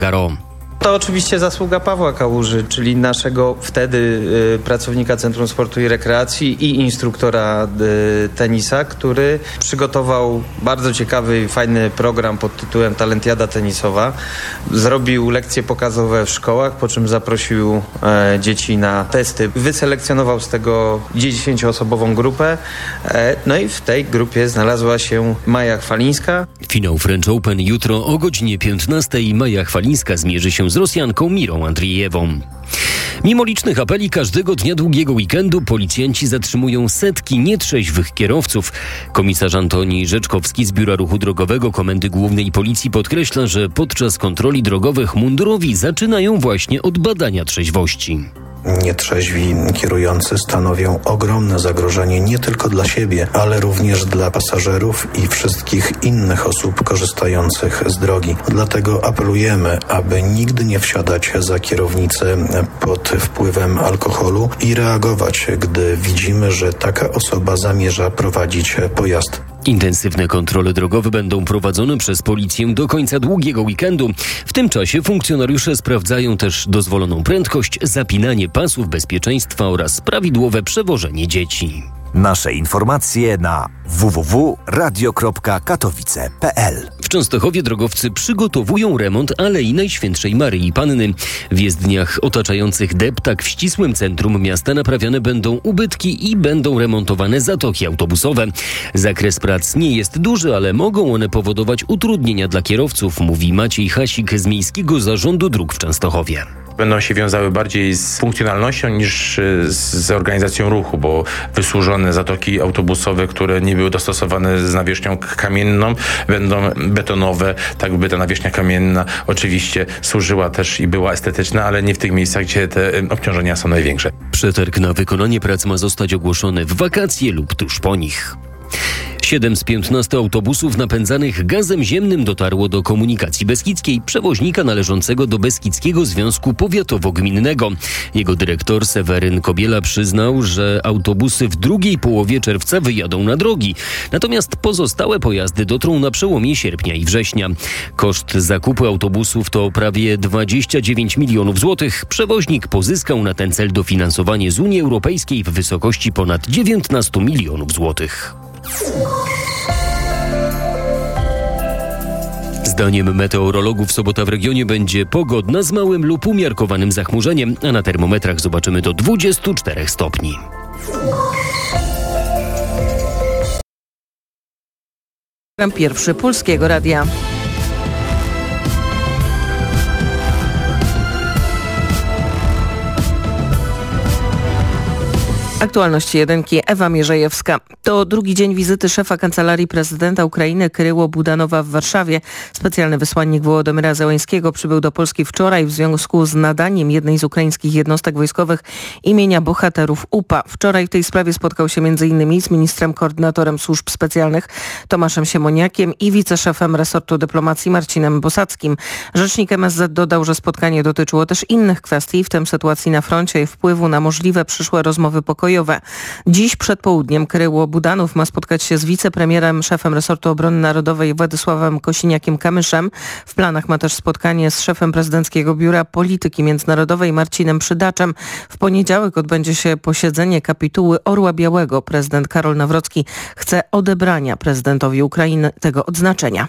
Garo. To oczywiście zasługa Pawła Kałuży, czyli naszego wtedy pracownika Centrum Sportu i Rekreacji i instruktora tenisa, który przygotował bardzo ciekawy i fajny program pod tytułem Talentiada Tenisowa. Zrobił lekcje pokazowe w szkołach, po czym zaprosił dzieci na testy. Wyselekcjonował z tego 10-osobową grupę, no i w tej grupie znalazła się Maja Chwalińska. Finał French Open jutro o godzinie 15:00. Maja Chwalińska zmierzy się z Rosjanką Mirą Andrijewą. Mimo licznych apeli każdego dnia długiego weekendu policjanci zatrzymują setki nietrzeźwych kierowców. Komisarz Antoni Rzeczkowski z Biura Ruchu Drogowego Komendy Głównej Policji podkreśla, że podczas kontroli drogowych mundurowi zaczynają właśnie od badania trzeźwości. Nietrzeźwi kierujący stanowią ogromne zagrożenie nie tylko dla siebie, ale również dla pasażerów i wszystkich innych osób korzystających z drogi. Dlatego apelujemy, aby nigdy nie wsiadać za kierownicę pod wpływem alkoholu i reagować, gdy widzimy, że taka osoba zamierza prowadzić pojazd. Intensywne kontrole drogowe będą prowadzone przez policję do końca długiego weekendu. W tym czasie funkcjonariusze sprawdzają też dozwoloną prędkość, zapinanie pasów bezpieczeństwa oraz prawidłowe przewożenie dzieci. Nasze informacje na www.radio.katowice.pl. W Częstochowie drogowcy przygotowują remont Alei Najświętszej Maryi Panny. W jezdniach otaczających deptak w ścisłym centrum miasta naprawiane będą ubytki i będą remontowane zatoki autobusowe. Zakres prac nie jest duży, ale mogą one powodować utrudnienia dla kierowców, mówi Maciej Hasik z Miejskiego Zarządu Dróg w Częstochowie. Będą się wiązały bardziej z funkcjonalnością niż z organizacją ruchu, bo wysłużone zatoki autobusowe, które nie były dostosowane z nawierzchnią kamienną, będą betonowe, tak by ta nawierzchnia kamienna oczywiście służyła też i była estetyczna, ale nie w tych miejscach, gdzie te obciążenia są największe. Przetarg na wykonanie prac ma zostać ogłoszony w wakacje lub tuż po nich. 7 z 15 autobusów napędzanych gazem ziemnym dotarło do Komunikacji Beskidzkiej, przewoźnika należącego do Beskidzkiego Związku Powiatowo-Gminnego. Jego dyrektor Seweryn Kobiela przyznał, że autobusy w drugiej połowie czerwca wyjadą na drogi. Natomiast pozostałe pojazdy dotrą na przełomie sierpnia i września. Koszt zakupu autobusów to prawie 29 milionów złotych. Przewoźnik pozyskał na ten cel dofinansowanie z Unii Europejskiej w wysokości ponad 19 milionów złotych. Zdaniem meteorologów sobota w regionie będzie pogodna z małym lub umiarkowanym zachmurzeniem, a na termometrach zobaczymy do 24 stopni. Pierwszy Polskiego Radia. Aktualności jedynki, Ewa Mierzejewska. To drugi dzień wizyty szefa Kancelarii Prezydenta Ukrainy Kryło Budanowa w Warszawie. Specjalny wysłannik Wołodymyra Zełańskiego przybył do Polski wczoraj w związku z nadaniem jednej z ukraińskich jednostek wojskowych imienia bohaterów UPA. Wczoraj w tej sprawie spotkał się m.in. z ministrem koordynatorem służb specjalnych Tomaszem Siemoniakiem i wiceszefem resortu dyplomacji Marcinem Bosackim. Rzecznik MSZ dodał, że spotkanie dotyczyło też innych kwestii, w tym sytuacji na froncie i wpływu na możliwe przyszłe rozmowy pokojowe. Dziś przed południem Kryło Budanów ma spotkać się z wicepremierem, szefem resortu obrony narodowej Władysławem Kosiniakiem-Kamyszem. W planach ma też spotkanie z szefem prezydenckiego Biura Polityki Międzynarodowej Marcinem Przydaczem. W poniedziałek odbędzie się posiedzenie kapituły Orła Białego. Prezydent Karol Nawrocki chce odebrania prezydentowi Ukrainy tego odznaczenia.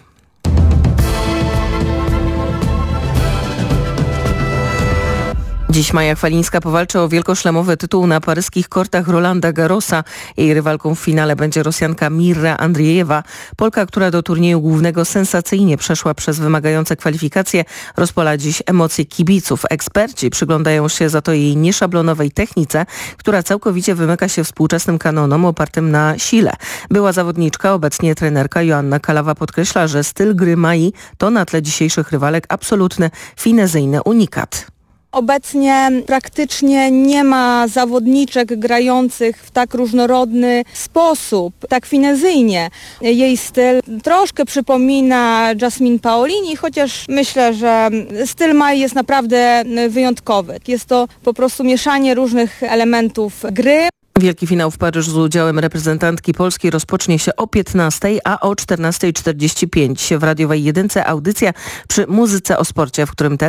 Dziś Maja Chwalińska powalczy o wielkoszlemowy tytuł na paryskich kortach Rolanda Garrosa. Jej rywalką w finale będzie Rosjanka Mira Andrijewa. Polka, która do turnieju głównego sensacyjnie przeszła przez wymagające kwalifikacje, rozpala dziś emocje kibiców. Eksperci przyglądają się za to jej nieszablonowej technice, która całkowicie wymyka się współczesnym kanonom opartym na sile. Była zawodniczka, obecnie trenerka Joanna Kalawa podkreśla, że styl gry Mai to na tle dzisiejszych rywalek absolutny finezyjny unikat. Obecnie praktycznie nie ma zawodniczek grających w tak różnorodny sposób, tak finezyjnie. Jej styl troszkę przypomina Jasmine Paolini, chociaż myślę, że styl Mai jest naprawdę wyjątkowy. Jest to po prostu mieszanie różnych elementów gry. Wielki finał w Paryżu z udziałem reprezentantki Polski rozpocznie się o 15:00, a o 14:45 w radiowej jedynce audycja przy muzyce o sporcie, w którym